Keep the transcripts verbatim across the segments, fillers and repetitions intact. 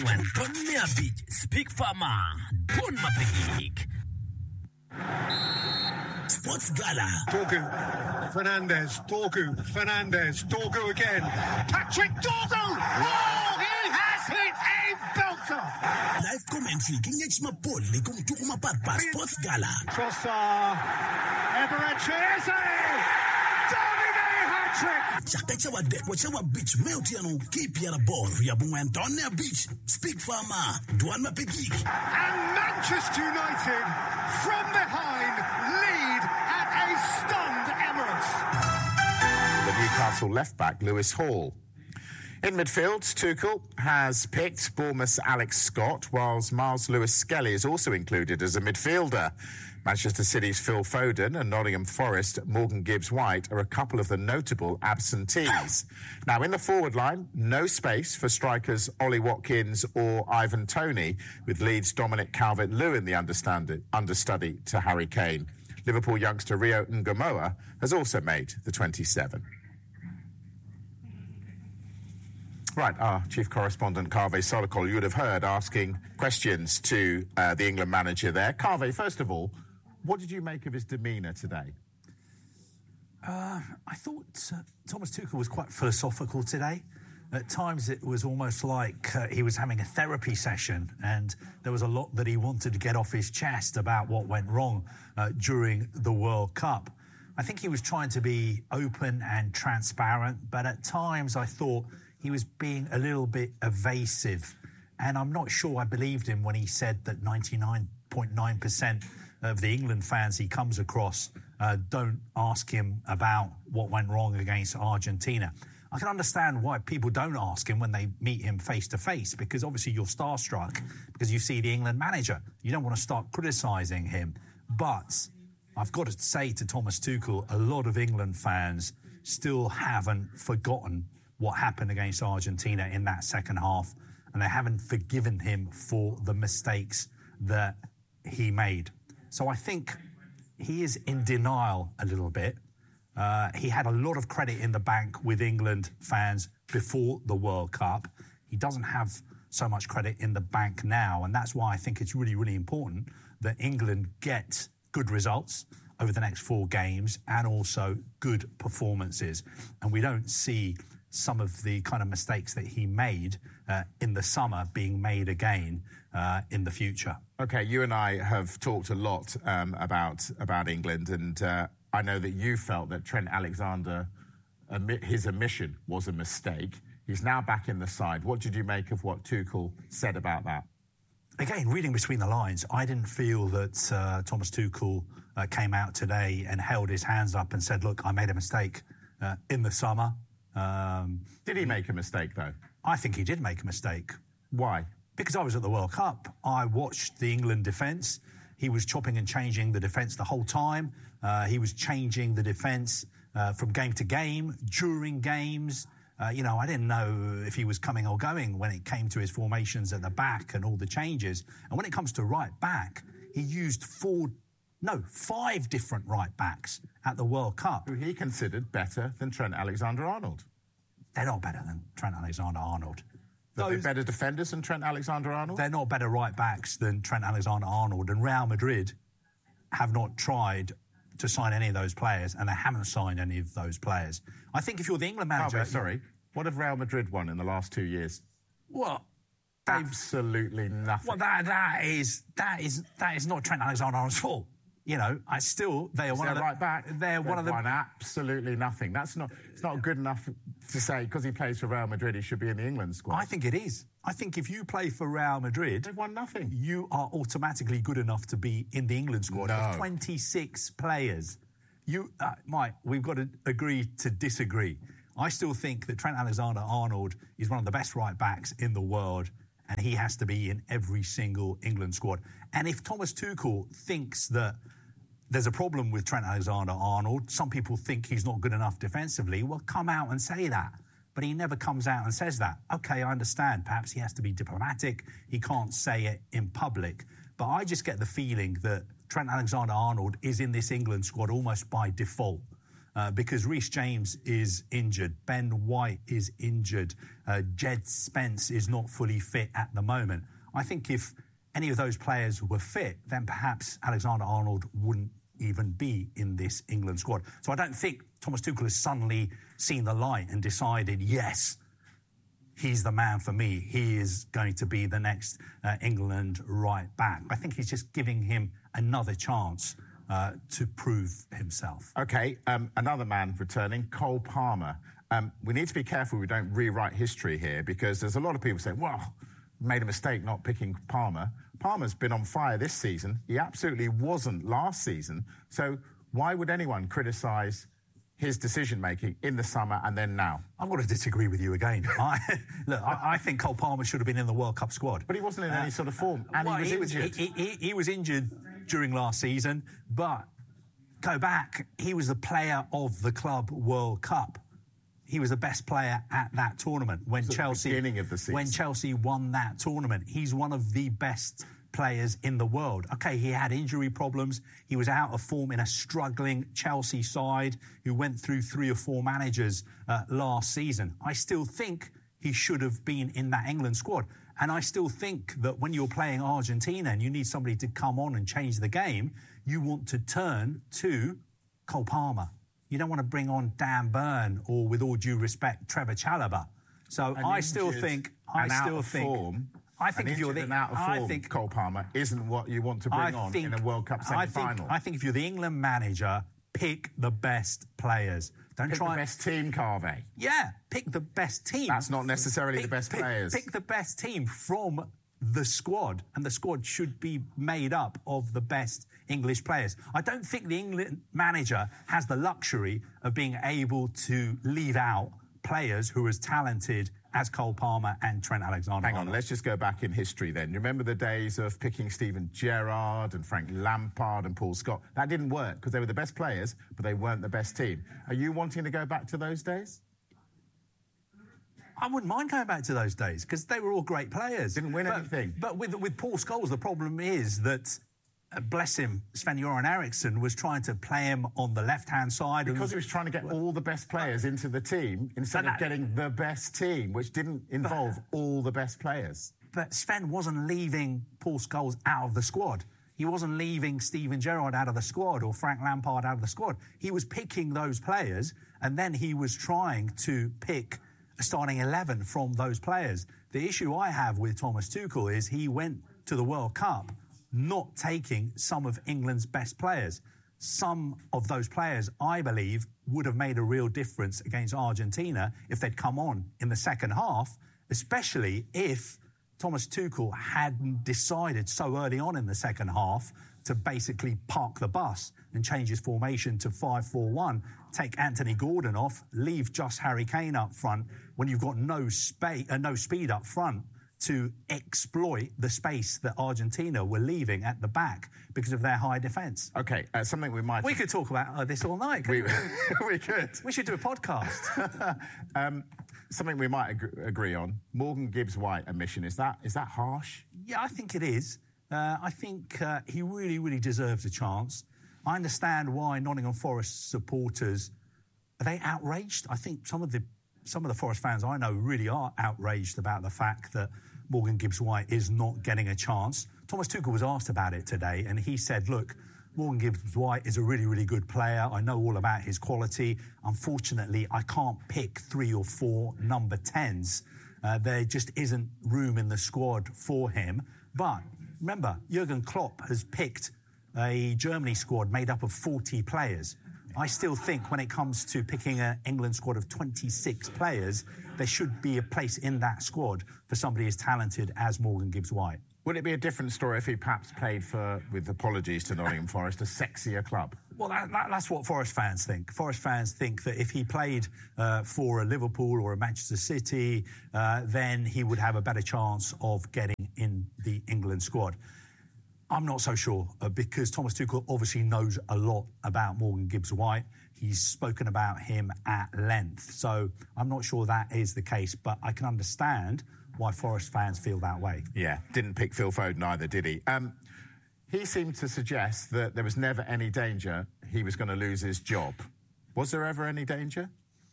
Antonia Beach, Speak Farmer, Bon Mapigik. Sports Gala. Dorgu, Fernandez, Dorgu, Fernandez, Dorgu again. Patrick Dorgu! Oh, he has hit a belter! Live commentary, King H. Mapoli, kung tukuma patpa, Sports Gala. Trossard, Eberechi, Eze! Chakachawa Depo Chawa Beach, Meltiano, keep your ball, Yabu Antonia Beach, Speak Farmer, Duan Mapigik. And Manchester United, from behind, lead at a stunned Emirates. The Newcastle left-back, Lewis Hall. In midfield, Tuchel has picked Bournemouth's Alex Scott, whilst Miles Lewis-Skelly is also included as a midfielder. Manchester City's Phil Foden and Nottingham Forest Morgan Gibbs-White are a couple of the notable absentees. Now, in the forward line, no space for strikers Ollie Watkins or Ivan Toney, with Leeds' Dominic Calvert-Lewin the understudy to Harry Kane. Liverpool youngster Rio Ngamoa has also made the twenty-seven. Right, our chief correspondent, Kaveh Solokol, you would have heard asking questions to uh, the England manager there. Kaveh, first of all, what did you make of his demeanour today? Uh, I thought uh, Thomas Tuchel was quite philosophical today. At times it was almost like uh, he was having a therapy session, and there was a lot that he wanted to get off his chest about what went wrong uh, during the World Cup. I think he was trying to be open and transparent, but at times I thought he was being a little bit evasive. And I'm not sure I believed him when he said that ninety-nine point nine percent of the England fans he comes across uh, don't ask him about what went wrong against Argentina. I can understand why people don't ask him when they meet him face to face, because obviously you're starstruck because you see the England manager. You don't want to start criticising him. But I've got to say to Thomas Tuchel, a lot of England fans still haven't forgotten what happened against Argentina in that second half, and they haven't forgiven him for the mistakes that he made. So I think he is in denial a little bit. Uh, he had a lot of credit in the bank with England fans before the World Cup. He doesn't have so much credit in the bank now, and that's why I think it's really, really important that England get good results over the next four games and also good performances. And we don't see some of the kind of mistakes that he made uh, in the summer being made again uh, in the future. OK, you and I have talked a lot um, about about England, and uh, I know that you felt that Trent Alexander, his omission was a mistake. He's now back in the side. What did you make of what Tuchel said about that? Again, reading between the lines, I didn't feel that uh, Thomas Tuchel uh, came out today and held his hands up and said, look, I made a mistake uh, in the summer. Um, did he make a mistake, though? I think he did make a mistake. Why? Because I was at the World Cup. I watched the England defence. He was chopping and changing the defence the whole time. Uh, he was changing the defence uh, from game to game, during games. Uh, you know, I didn't know if he was coming or going when it came to his formations at the back and all the changes. And when it comes to right back, he used four, no, five different right backs at the World Cup. Who he considered better than Trent Alexander-Arnold. They're not better than Trent Alexander-Arnold. Are they better defenders than Trent Alexander-Arnold? They're not better right backs than Trent Alexander-Arnold. And Real Madrid have not tried to sign any of those players, and they haven't signed any of those players. I think if you're the England manager... Oh, wait, sorry. What have Real Madrid won in the last two years? What? Absolutely nothing. Well, that that is that is that is not Trent Alexander-Arnold's fault. You know, I still they are is one of the right back. They're one of the won absolutely nothing. That's not. It's not good enough to say because he plays for Real Madrid, he should be in the England squad. I think it is. I think if you play for Real Madrid, they've won nothing. You are automatically good enough to be in the England squad no. of twenty-six players. You, uh, Mike, we've got to agree to disagree. I still think that Trent Alexander-Arnold is one of the best right backs in the world, and he has to be in every single England squad. And if Thomas Tuchel thinks that there's a problem with Trent Alexander-Arnold, some people think he's not good enough defensively, well, come out and say that. But he never comes out and says that. OK, I understand. Perhaps he has to be diplomatic. He can't say it in public. But I just get the feeling that Trent Alexander-Arnold is in this England squad almost by default. uh, because Reece James is injured, Ben White is injured, uh, Jed Spence is not fully fit at the moment. I think if any of those players were fit, then perhaps Alexander-Arnold wouldn't even be in this England squad. So I don't think Thomas Tuchel has suddenly seen the light and decided, yes, he's the man for me. He is going to be the next uh, England right back. I think he's just giving him another chance uh, to prove himself. OK, um, another man returning, Cole Palmer. Um, we need to be careful we don't rewrite history here, because there's a lot of people saying, well, made a mistake not picking Palmer. Palmer's been on fire this season. He absolutely wasn't last season. So why would anyone criticise his decision-making in the summer and then now? I'm going to disagree with you again. I, look, I, I think Cole Palmer should have been in the World Cup squad. But he wasn't in uh, any sort of form, and well, he was he injured. Was, he, he, he was injured during last season, but go back, he was the player of the Club World Cup. He was the best player at that tournament when Chelsea, the beginning of the season. when Chelsea won that tournament. He's one of the best players in the world. OK, he had injury problems. He was out of form in a struggling Chelsea side who went through three or four managers uh, last season. I still think he should have been in that England squad. And I still think that when you're playing Argentina and you need somebody to come on and change the game, you want to turn to Cole Palmer. You don't want to bring on Dan Burn or, with all due respect, Trevor Chalobah. So an I still think, I still think, form, I think if you're the out of form, I think Cole Palmer isn't what you want to bring I on think, in a World Cup semi-final. I think, I think if you're the England manager, pick the best players. Don't pick try the best team, Carvey. Yeah, pick the best team. That's not necessarily pick, the best pick, players. Pick the best team from the squad, and the squad should be made up of the best English players. I don't think the England manager has the luxury of being able to leave out players who are as talented as Cole Palmer and Trent Alexander-Arnold. Hang on, let's just go back in history then. You remember the days of picking Steven Gerrard and Frank Lampard and Paul Scott? That didn't work because they were the best players, but they weren't the best team. Are you wanting to go back to those days? I wouldn't mind going back to those days because they were all great players. Didn't win but, anything. But with with Paul Scholes, the problem is that, uh, bless him, Sven-Göran Eriksson was trying to play him on the left-hand side. Because and, he was trying to get all the best players into the team instead of getting the best team, which didn't involve but, all the best players. But Sven wasn't leaving Paul Scholes out of the squad. He wasn't leaving Steven Gerrard out of the squad or Frank Lampard out of the squad. He was picking those players, and then he was trying to pick a starting eleven from those players. The issue I have with Thomas Tuchel is he went to the World Cup not taking some of England's best players. Some of those players, I believe, would have made a real difference against Argentina if they'd come on in the second half, especially if Thomas Tuchel hadn't decided so early on in the second half to basically park the bus and change his formation to five four one, take Anthony Gordon off, leave just Harry Kane up front when you've got no, spa- uh, no speed up front to exploit the space that Argentina were leaving at the back because of their high defence. OK, uh, something we might... We could talk about uh, this all night. We, we could. We should do a podcast. um, something we might ag- agree on, Morgan Gibbs-White admission, is that is that harsh? Yeah, I think it is. Uh, I think uh, he really, really deserves a chance. I understand why Nottingham Forest supporters, are they outraged? I think some of the some of the Forest fans I know really are outraged about the fact that Morgan Gibbs-White is not getting a chance. Thomas Tuchel was asked about it today, and he said, look, Morgan Gibbs-White is a really, really good player. I know all about his quality. Unfortunately, I can't pick three or four number tens. Uh, there just isn't room in the squad for him. But remember, Jurgen Klopp has picked a Germany squad made up of forty players. I still think when it comes to picking an England squad of twenty-six players, there should be a place in that squad for somebody as talented as Morgan Gibbs-White. Would it be a different story if he perhaps played for, with apologies to Nottingham Forest, a sexier club? Well, that, that, that's what Forest fans think. Forest fans think that if he played uh, for a Liverpool or a Manchester City, uh, then he would have a better chance of getting in the England squad. I'm not so sure, uh, because Thomas Tuchel obviously knows a lot about Morgan Gibbs-White. He's spoken about him at length. So I'm not sure that is the case, but I can understand why Forest fans feel that way. Yeah, didn't pick Phil Foden either, did he? Um, he seemed to suggest that there was never any danger he was going to lose his job. Was there ever any danger?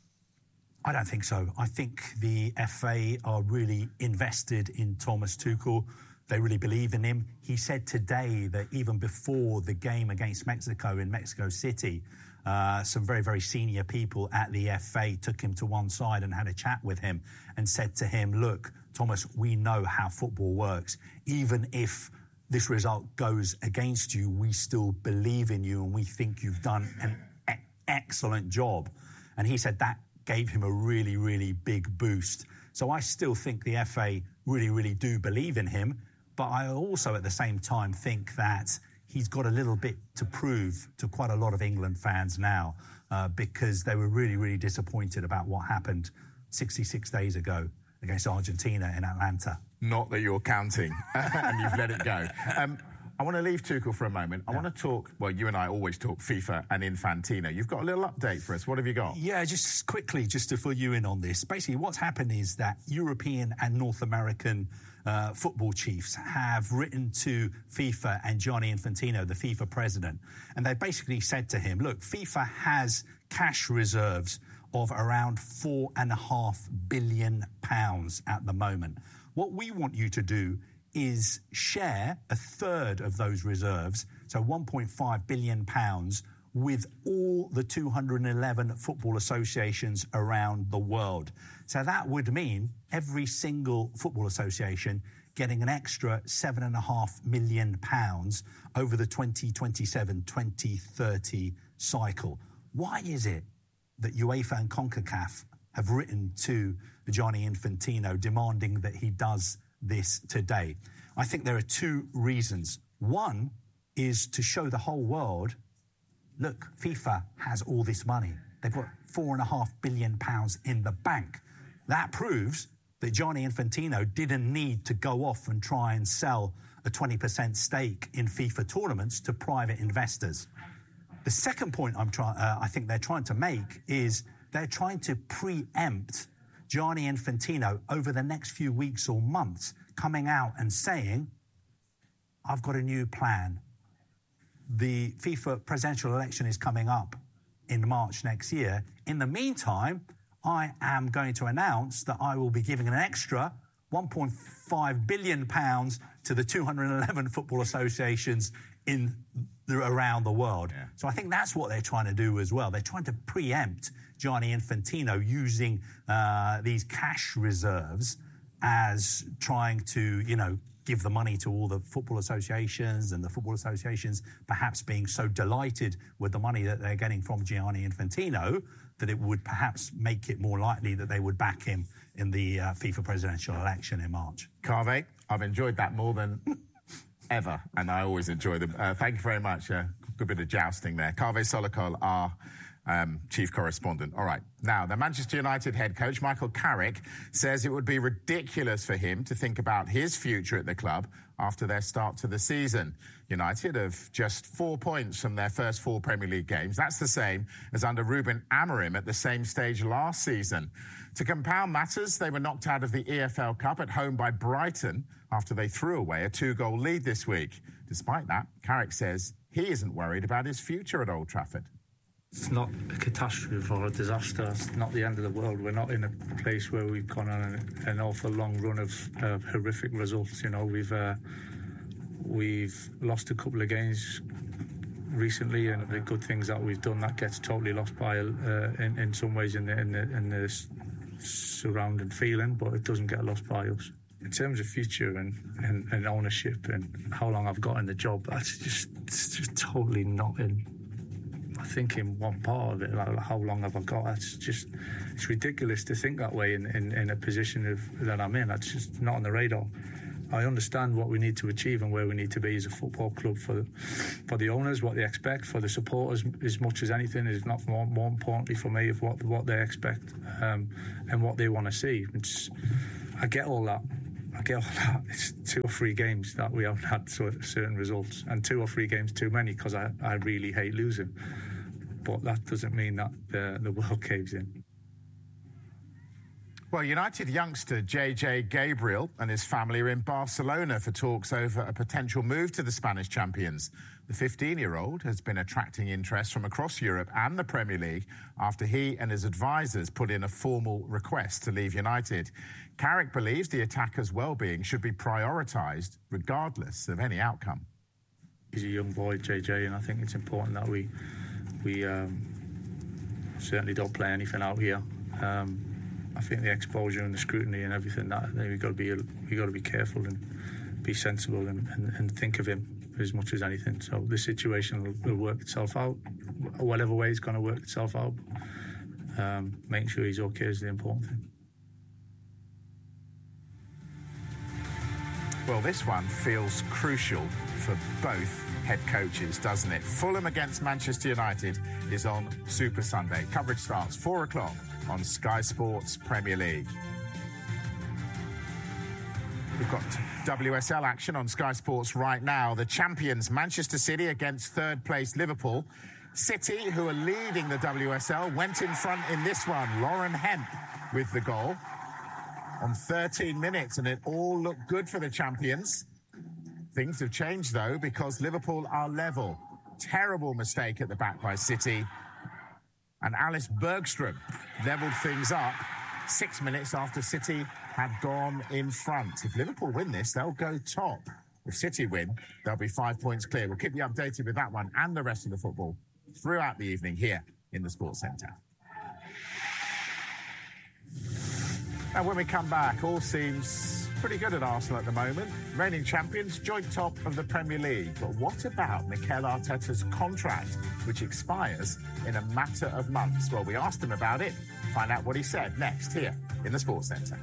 I don't think so. I think the F A are really invested in Thomas Tuchel. They really believe in him. He said today that even before the game against Mexico in Mexico City, uh, some very, very senior people at the F A took him to one side and had a chat with him and said to him, look, Thomas, we know how football works. Even if this result goes against you, we still believe in you and we think you've done an e- excellent job. And he said that gave him a really, really big boost. So I still think the F A really, really do believe in him. But I also, at the same time, think that he's got a little bit to prove to quite a lot of England fans now uh, because they were really, really disappointed about what happened sixty-six days ago against Argentina in Atlanta. Not that you're counting and you've let it go. Um, I want to leave Tuchel for a moment. I yeah. want to talk, well, you and I always talk FIFA and Infantino. You've got a little update for us. What have you got? Yeah, just quickly, just to fill you in on this. Basically, what's happened is that European and North American uh, football chiefs have written to FIFA and Gianni Infantino, the FIFA president, and they basically said to him, look, FIFA has cash reserves of around four and a half billion pounds at the moment. What we want you to do is share a third of those reserves, so one point five billion pounds, with all the two hundred eleven football associations around the world. So that would mean every single football association getting an extra seven and a half million pounds over the twenty twenty-seven twenty thirty cycle. Why is it that UEFA and CONCACAF have written to Gianni Infantino demanding that he does this today? I think there are two reasons. One is to show the whole world, look, FIFA has all this money. They've got four and a half billion pounds in the bank. That proves that Gianni Infantino didn't need to go off and try and sell a twenty percent stake in FIFA tournaments to private investors. The second point I'm trying, uh, I think they're trying to make is they're trying to preempt Gianni Infantino over the next few weeks or months coming out and saying, I've got a new plan. The FIFA presidential election is coming up in March next year. In the meantime, I am going to announce that I will be giving an extra one point five billion pounds to the two hundred eleven football associations in the, around the world. Yeah. So I think that's what they're trying to do as well. They're trying to preempt Gianni Infantino using uh, these cash reserves as trying to, you know, give the money to all the football associations, and the football associations perhaps being so delighted with the money that they're getting from Gianni Infantino that it would perhaps make it more likely that they would back him in the uh, FIFA presidential election in March. Kaveh, I've enjoyed that more than ever, and I always enjoy them. Uh, thank you very much. Uh, good bit of jousting there. Kaveh Solhekol, our Um, chief correspondent. All right. Now, the Manchester United head coach, Michael Carrick, says it would be ridiculous for him to think about his future at the club after their start to the season. United have just four points from their first four Premier League games. That's the same as under Ruben Amorim at the same stage last season. To compound matters, they were knocked out of the E F L Cup at home by Brighton after they threw away a two-goal lead this week. Despite that, Carrick says he isn't worried about his future at Old Trafford. It's not a catastrophe or a disaster. It's not the end of the world. We're not in a place where we've gone on an, an awful long run of uh, horrific results. You know, we've uh, we've lost a couple of games recently, and the good things that we've done that gets totally lost by uh, in, in some ways in the, in the in the surrounding feeling, but it doesn't get lost by us. In terms of future and, and, and ownership and how long I've got in the job, that's just it's just totally not in. I think in one part of it, like how long have I got? That's just, it's ridiculous to think that way in, in, in a position of that I'm in. That's just not on the radar. I understand what we need to achieve and where we need to be as a football club for for the owners, what they expect, for the supporters as much as anything, is not more, more importantly for me of what what they expect um, and what they want to see. It's, I get all that. I get all that. It's two or three games that we haven't had certain results, and two or three games too many because I, I really hate losing. But that doesn't mean that the, the world caves in. Well, United youngster J J Gabriel and his family are in Barcelona for talks over a potential move to the Spanish champions. The fifteen-year-old has been attracting interest from across Europe and the Premier League after he and his advisors put in a formal request to leave United. Carrick believes the attacker's well-being should be prioritised regardless of any outcome. He's a young boy, J J, and I think it's important that we we um, certainly don't play anything out here. Um, I think the exposure and the scrutiny and everything that we've got to be we got to be careful and be sensible and, and, and think of him as much as anything. So this situation will, will work itself out, whatever way it's going to work itself out. Um, making sure he's okay is the important thing. Well, this one feels crucial for both head coaches, doesn't it? Fulham against Manchester United is on Super Sunday. Coverage starts four o'clock on Sky Sports Premier League. We've got W S L action on Sky Sports right now. The champions Manchester City against third place Liverpool. City, who are leading the W S L, went in front in this one. Lauren Hemp with the goal on thirteen minutes, and it all looked good for the champions. Things have changed, though, because Liverpool are level. Terrible mistake at the back by City. And Alice Bergstrom levelled things up six minutes after City had gone in front. If Liverpool win this, they'll go top. If City win, they'll be five points clear. We'll keep you updated with that one and the rest of the football throughout the evening here in the Sports Centre. And when we come back, all seems pretty good at Arsenal at the moment. Reigning champions, joint top of the Premier League. But what about Mikel Arteta's contract, which expires in a matter of months? Well, we asked him about it. Find out what he said next here in the Sports Centre.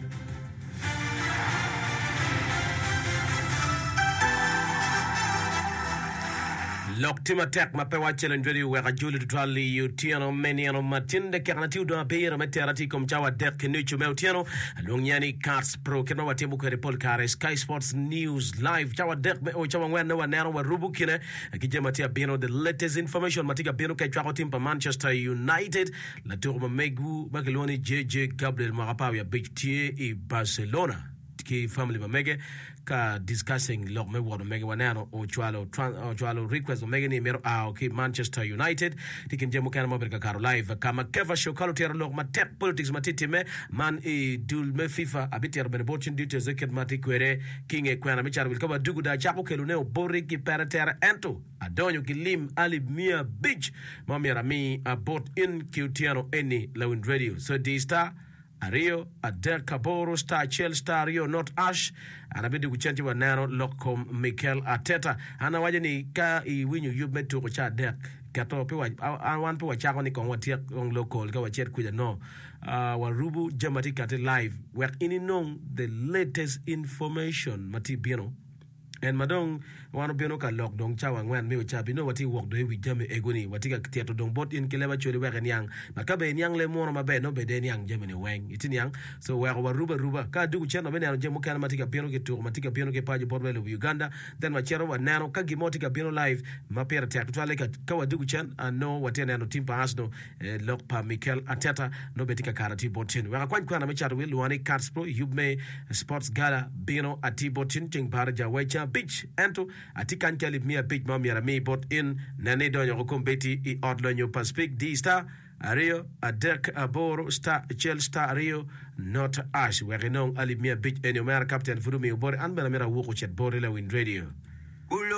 Loktima tek mapewa challenge video wega juli tutwali yutiano meniano matinde keranatiu do abira meterati kom jawa dek kenichu meutiano lungyani cards pro keno watimu kwere Paul Kare Sky Sports News live jawa dek me o jawa ngwana wa nano wa rubu kine kijema tia bino the latest information matika bino kai chako timpa Manchester United la tour megu bakeloni J J Gabriel Marapau ya Beach Tie e Barcelona ki family mamege ka discussing log me word mege wanano o chwalo o chwalo request mege ni mero a ki Manchester United tikin jemu kana maberka karo live kama keva show kalo tero log ma tech politics matiti me man e dul me FIFA abiter ben bochin details eket matikwere king e kwana me charwil kaba dugu da chapo kelune o bori ki paratera ento adonyo ki lim ali mia beach mamira mi abot in Qtiano any Lewin Radio so D star Ario, Adel Caboro, Star Chel, Star Rio, not Ash, anabidi kuchanti wa nano lokom Mikel Arteta. Ana waje ni ka i winyu yube tu kucha dek. Kato piwa, awan piwa chako ni kongwa tiyak kong local, ka wachet kuja no. Uh, Warubu jamati kate live. Wek ini nong the latest information mati bino. And madong wano bino ka lock dong chawa ngwan me uchapi no wati walk do we jame egoni wati ka tiato dong bot in keleba chori wek nyang makabe nyang le mono mabe no be de nyang jame ni weng itin yang so wek wa ruba ruba ka dugu cheno be nano jemo kana matika bino ke tour matika bino ke paji bot wele Uganda then ma chero wa nano ka gimotika bino live mapera tiato twale ka ka wa dugu chen no wati nano timpa Arsenal eh, lock pa Mikel Arteta no betika karati botin wek kwa kwa na me chato will wani cards pro yubme sports gala bino ati botin ting paraja wecha beach ento atikan kalib mia beach mamira me bot in nane donyo kokombeti I odlonyo paspik D star Ario Adek Aboro Star Chel Star Rio not Ash where non alib mia beach enyo mera captain furumi ubore anbela mera wuko chet bore la win radio